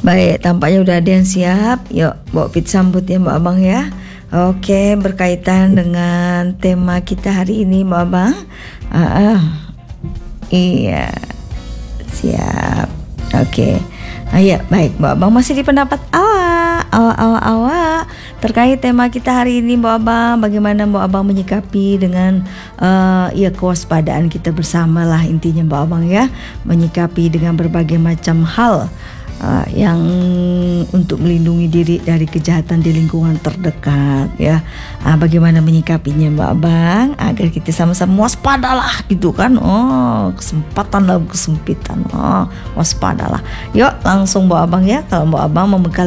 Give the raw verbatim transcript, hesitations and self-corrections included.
Baik, tampaknya udah ada yang siap. Yuk, Mbak Pit sambut ya Mbak Abang ya. Oke, berkaitan dengan tema kita hari ini Mbak Abang. Ah, ah. Iya, siap. Oke. Ayo, baik Mbak Abang masih di pendapat awak, awak, awak, awak terkait tema kita hari ini Mbak Abang. Bagaimana Mbak Abang menyikapi dengan uh, ya kewaspadaan kita bersama lah intinya Mbak Abang ya, menyikapi dengan berbagai macam hal. Uh, yang untuk melindungi diri dari kejahatan di lingkungan terdekat ya. Uh, bagaimana menyikapinya Mbak Abang agar kita sama-sama waspadalah gitu kan. Oh, kesempatan lalu kesempitan. Oh, waspadalah. Yuk langsung Mbak Abang ya. Kalau Mbak Abang membekali